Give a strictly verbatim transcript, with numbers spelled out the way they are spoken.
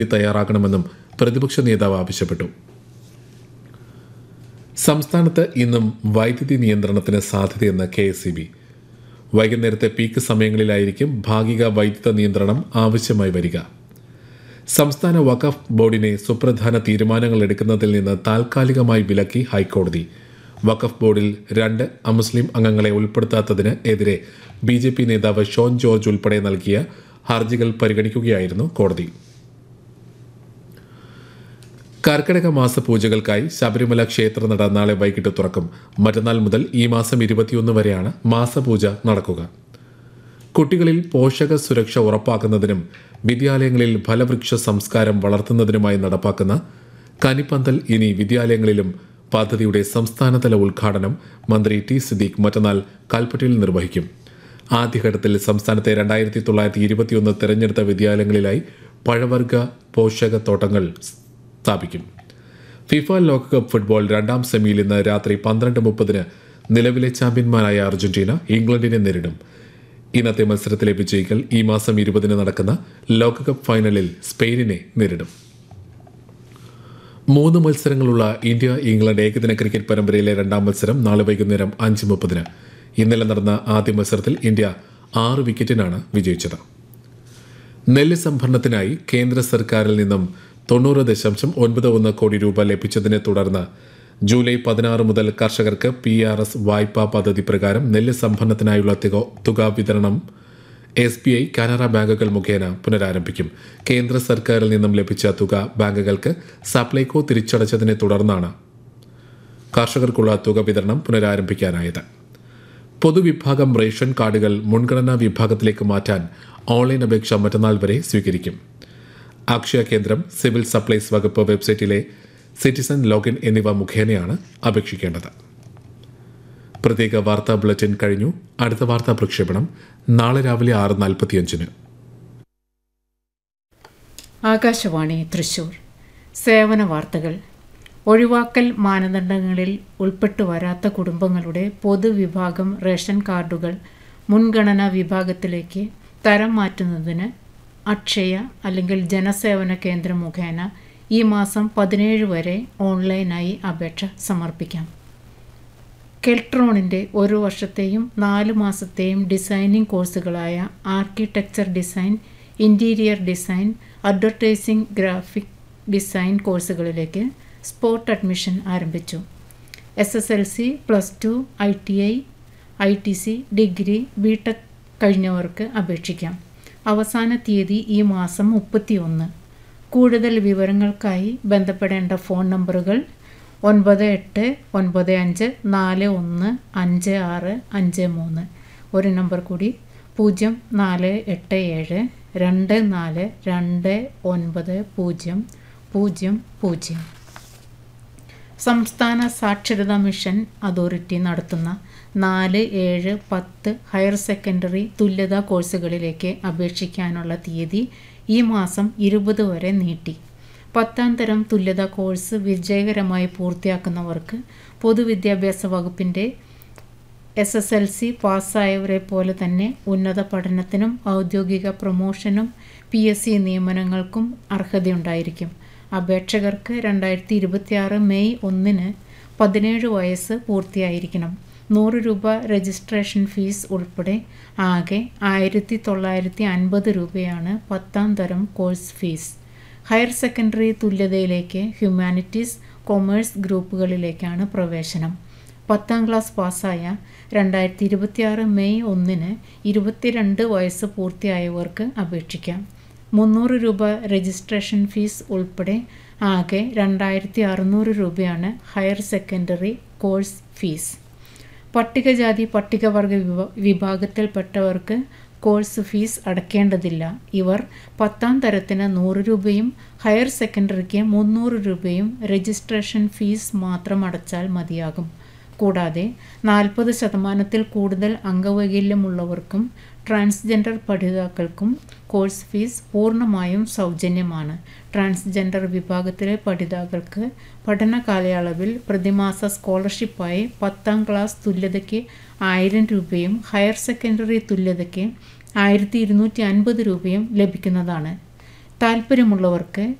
തയ്യാറാക്കണമെന്നും പ്രതിപക്ഷ നേതാവ് ആവശ്യപ്പെട്ടു. സംസ്ഥാനത്ത് ഇന്നും വൈദ്യുതി നിയന്ത്രണത്തിന് സാധ്യതയെന്ന് കെ എസ് ഇ ബി. വൈകുന്നേരത്തെ പീക്ക് സമയങ്ങളിലായിരിക്കും ഭാഗിക വൈദ്യുത നിയന്ത്രണം ആവശ്യമായി വരിക. സംസ്ഥാന വഖഫ് ബോർഡിനെ സുപ്രധാന തീരുമാനങ്ങൾ എടുക്കുന്നതിൽ നിന്ന് താൽക്കാലികമായി വിലക്കി ഹൈക്കോടതി. വഖഫ് ബോർഡിൽ രണ്ട് അമുസ്ലിം അംഗങ്ങളെ ഉൾപ്പെടുത്താത്തതിന് എതിരെ ബി ജെ പി നേതാവ് ഷോൺ ജോർജ് ഉൾപ്പെടെ നൽകിയ ഹർജികൾ പരിഗണിക്കുകയായിരുന്നു കോടതി. കർക്കിടക മാസ പൂജകൾക്കായി ശബരിമല ക്ഷേത്രനട നാളെ വൈകിട്ട് തുറക്കും. മറ്റന്നാൾ മുതൽ ഈ മാസം ഇരുപത്തിയൊന്ന് വരെയാണ് മാസപൂജ നടക്കുക. കുട്ടികളിൽ പോഷക സുരക്ഷ ഉറപ്പാക്കുന്നതിനും വിദ്യാലയങ്ങളിൽ ഫലവൃക്ഷ സംസ്കാരം വളർത്തുന്നതിനുമായി നടപ്പാക്കുന്ന കനിപ്പന്തൽ ഇനി വിദ്യാലയങ്ങളിലും പദ്ധതിയുടെ സംസ്ഥാനതല ഉദ്ഘാടനം മന്ത്രി ടി സിദ്ദീഖ് മറ്റന്നാൾ കൽപ്പറ്റയിൽ നിർവഹിക്കും. ആദ്യഘട്ടത്തിൽ സംസ്ഥാനത്തെ രണ്ടായിരത്തി തൊള്ളായിരത്തി ഇരുപത്തിയൊന്ന് തെരഞ്ഞെടുത്ത വിദ്യാലയങ്ങളിലായി പഴവർഗ പോഷക തോട്ടങ്ങൾ സ്ഥാപിക്കും. ഫിഫ ലോകകപ്പ് ഫുട്ബോൾ രണ്ടാം സെമിയിൽ ഇന്ന് രാത്രി പന്ത്രണ്ട് മുപ്പതിന് നിലവിലെ ചാമ്പ്യന്മാരായ അർജന്റീന ഇംഗ്ലണ്ടിനെ നേരിടും. ഇന്നത്തെ മത്സരത്തിലെ വിജയികൾ ഈ മാസം ഇരുപതിന് നടക്കുന്ന ലോകകപ്പ് ഫൈനലിൽ സ്പെയിനിനെ നേരിടും. മൂന്ന് മത്സരങ്ങളുള്ള ഇന്ത്യ ഇംഗ്ലണ്ട് ഏകദിന ക്രിക്കറ്റ് പരമ്പരയിലെ രണ്ടാം മത്സരം നാളെ വൈകുന്നേരം അഞ്ച് മുപ്പതിന്. ഇന്നലെ നടന്ന ആദ്യ മത്സരത്തിൽ ഇന്ത്യ ആറ് വിക്കറ്റിനാണ് വിജയിച്ചത്. നെല്ല് സംഭരണത്തിനായി കേന്ദ്ര സർക്കാരിൽ നിന്നും തൊണ്ണൂറ് ദശാംശം ഒൻപത് ഒന്ന് കോടി രൂപ ലഭിച്ചതിനെ തുടർന്ന് ജൂലൈ പതിനാറ് മുതൽ കർഷകർക്ക് പി ആർ എസ് വായ്പാ പദ്ധതി പ്രകാരം നെല്ല് സംഭരണത്തിനായുള്ള തുക വിതരണം എസ് ബി ഐ കാനറ ബാങ്കുകൾ മുഖേന പുനരാരംഭിക്കും. കേന്ദ്ര സർക്കാരിൽ നിന്നും ലഭിച്ച തുക ബാങ്കുകൾക്ക് സപ്ലൈകോ തിരിച്ചടച്ചതിനെ തുടർന്നാണ് കർഷകർക്കുള്ള തുക വിതരണം പുനരാരംഭിക്കാനായത്. പൊതുവിഭാഗം റേഷൻ കാർഡുകൾ മുൻഗണനാ വിഭാഗത്തിലേക്ക് മാറ്റാൻ ഓൺലൈൻ അപേക്ഷ മറ്റന്നാൾ വരെ സ്വീകരിക്കും. അക്ഷയ കേന്ദ്രം, സിവിൽ സപ്ലൈസ് വകുപ്പ് വെബ്സൈറ്റിലെ സിറ്റിസൺ ലോഗിൻ എന്നിവ മുഖേനയാണ് അപേക്ഷിക്കേണ്ടത്. പ്രത്യേക വാർത്താ ബുള്ളറ്റിൻ കഴിഞ്ഞു. അടുത്ത വാർത്താ പ്രക്ഷേപണം നാളെ രാവിലെ ആറ് നാൽപ്പത്തിയഞ്ചിന്. ആകാശവാണി തൃശൂർ. സേവന വാർത്തകൾ. ഒഴിവാക്കൽ മാനദണ്ഡങ്ങളിൽ ഉൾപ്പെട്ടു വരാത്ത കുടുംബങ്ങളുടെ പൊതുവിഭാഗം റേഷൻ കാർഡുകൾ മുൻഗണനാ വിഭാഗത്തിലേക്ക് തരം മാറ്റുന്നതിന് അക്ഷയ അല്ലെങ്കിൽ ജനസേവന കേന്ദ്രം മുഖേന ഈ മാസം പതിനേഴ് വരെ ഓൺലൈനായി അപേക്ഷ സമർപ്പിക്കാം. കെൽട്രോണിൻ്റെ ഒരു വർഷത്തെയും നാല് മാസത്തെയും designing കോഴ്സുകളായ architecture design, interior design, advertising, graphic design കോഴ്സുകളിലേക്ക് സ്പോട്ട് അഡ്മിഷൻ ആരംഭിച്ചു. S S L C, plus two, I T I, I T C, degree, B tech കഴിഞ്ഞവർക്ക് അപേക്ഷിക്കാം. അവസാന തീയതി ഈ മാസം മുപ്പത്തി ഒന്ന്. കൂടുതൽ വിവരങ്ങൾക്കായി ബന്ധപ്പെടേണ്ട ഫോൺ നമ്പറുകൾ ഒൻപത് എട്ട് ഒൻപത് അഞ്ച് നാല് ഒന്ന് അഞ്ച് ആറ് അഞ്ച് മൂന്ന്. ഒരു നമ്പർ കൂടി പൂജ്യം നാല് എട്ട് ഏഴ് രണ്ട് നാല് രണ്ട് ഒൻപത് പൂജ്യം പൂജ്യം പൂജ്യം. സംസ്ഥാന സാക്ഷരതാ മിഷൻ അതോറിറ്റി നടത്തുന്ന നാല്, ഏഴ്, പത്ത് ഹയർ സെക്കൻഡറി തുല്യതാ കോഴ്സുകളിലേക്ക് അപേക്ഷിക്കാനുള്ള തീയതി ഈ മാസം ഇരുപത് വരെ നീട്ടി. പത്താം തരം തുല്യതാ കോഴ്സ് വിജയകരമായി പൂർത്തിയാക്കുന്നവർക്ക് പൊതുവിദ്യാഭ്യാസ വകുപ്പിൻ്റെ എസ് എസ് എൽ സി പാസ്സായവരെ പോലെ തന്നെ ഉന്നത പഠനത്തിനും ഔദ്യോഗിക പ്രൊമോഷനും പി എസ് സി നിയമനങ്ങൾക്കും അർഹതയുണ്ടായിരിക്കും. അപേക്ഷകർക്ക് രണ്ടായിരത്തി ഇരുപത്തിയാറ് മെയ് ഒന്നിന് പതിനേഴ് വയസ്സ് പൂർത്തിയായിരിക്കണം. നൂറ് രൂപ രജിസ്ട്രേഷൻ ഫീസ് ഉൾപ്പെടെ ആകെ ആയിരത്തി തൊള്ളായിരത്തി അൻപത് രൂപയാണ് പത്താം തരം course fees. Higher secondary തുല്യതയിലേക്ക് humanities, commerce ഗ്രൂപ്പുകളിലേക്കാണ് പ്രവേശനം. പത്താം ക്ലാസ് പാസ്സായ രണ്ടായിരത്തി ഇരുപത്തിയാറ് മെയ് ഒന്നിന് ഇരുപത്തിരണ്ട് വയസ്സ് പൂർത്തിയായവർക്ക് അപേക്ഷിക്കാം. മുന്നൂറ് രൂപ രജിസ്ട്രേഷൻ ഫീസ് ഉൾപ്പെടെ ആകെ രണ്ടായിരത്തി അറുന്നൂറ് രൂപയാണ് ഹയർ സെക്കൻഡറി കോഴ്സ് ഫീസ്. പട്ടികജാതി പട്ടികവർഗ വിഭാ വിഭാഗത്തിൽപ്പെട്ടവർക്ക് കോഴ്സ് ഫീസ് അടയ്ക്കേണ്ടതില്ല. ഇവർ പത്താം തരത്തിന് നൂറ് രൂപയും ഹയർ സെക്കൻഡറിക്ക് മുന്നൂറ് രൂപയും രജിസ്ട്രേഷൻ ഫീസ് മാത്രം അടച്ചാൽ മതിയാകും. കൂടാതെ നാൽപ്പത് ശതമാനത്തിൽ കൂടുതൽ അംഗവൈകല്യമുള്ളവർക്കും ട്രാൻസ്ജെൻഡർ പഠിതാക്കൾക്കും കോഴ്സ് ഫീസ് പൂർണ്ണമായും സൗജന്യമാണ്. ട്രാൻസ്ജെൻഡർ വിഭാഗത്തിലെ പഠിതാക്കൾക്ക് പഠന കാലയളവിൽ പ്രതിമാസ സ്കോളർഷിപ്പായി പത്താം ക്ലാസ് തുല്യതയ്ക്ക് ആയിരം രൂപയും ഹയർ സെക്കൻഡറി തുല്യതയ്ക്ക് ആയിരത്തി ഇരുന്നൂറ്റി അൻപത് രൂപയും ലഭിക്കുന്നതാണ്. താൽപ്പര്യമുള്ളവർക്ക്